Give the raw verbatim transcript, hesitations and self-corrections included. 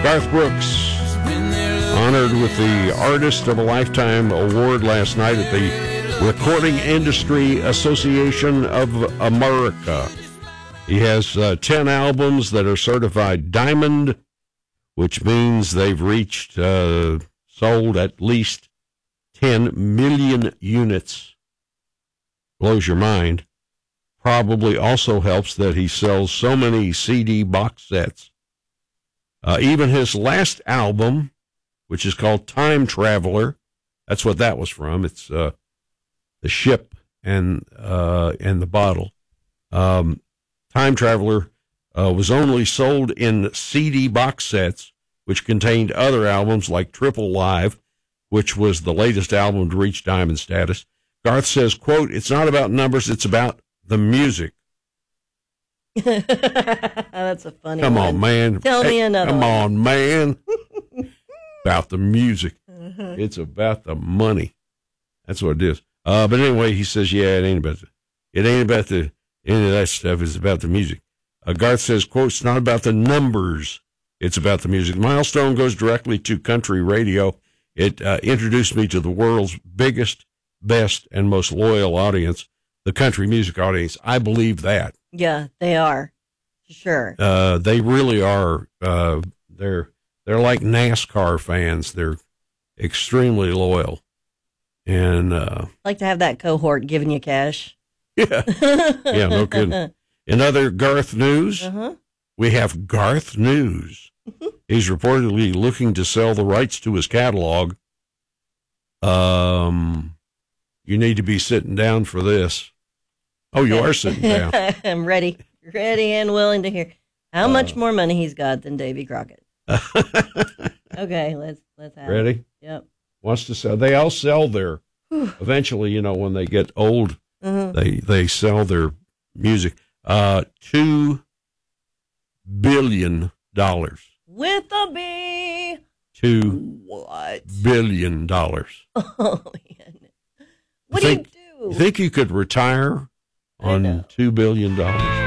Garth Brooks, honored with the Artist of a Lifetime Award last night at the Recording Industry Association of America. He has uh, ten albums that are certified diamond, which means they've reached, uh, sold at least ten million units. Blows your mind. Probably also helps that he sells so many C D box sets. Uh, even his last album, which is called Time Traveler, that's what that was from. It's uh, the ship and uh, and the bottle. Um, Time Traveler uh, was only sold in C D box sets, which contained other albums like Triple Live, which was the latest album to reach diamond status. Garth says, quote, "It's not about numbers, it's about the music." That's a funny Come one. on, man. Tell hey, me another Come one. on, man. About the music. Uh-huh. It's about the money. That's what it is. Uh, but anyway, he says, yeah, it ain't about the, it ain't about the, any of that stuff. It's about the music. Uh, Garth says, quote, "It's not about the numbers. It's about the music." Milestone goes directly to country radio. It uh, introduced me to the world's biggest, best, and most loyal audience, the country music audience. I believe that. Yeah, they are. Sure. Uh, they really are. Uh, they're they're like NASCAR fans. They're extremely loyal, and uh, Like to have that cohort giving you cash. yeah, yeah, no kidding. In other Garth news, Uh-huh. we have Garth News. He's reportedly looking to sell the rights to his catalog. Um, you need to be sitting down for this. Oh, you are sitting down. I'm ready, ready and willing to hear how much Uh, more money he's got than Davy Crockett. Okay, let's let's have Ready? it. Yep. Wants to sell. They all sell their. Eventually, you know, when they get old, Uh-huh. they they sell their music. Uh, two billion dollars. With a B. Two What? billion dollars. Oh man. What You do think- you You do? think you could retire I know. on two billion dollars?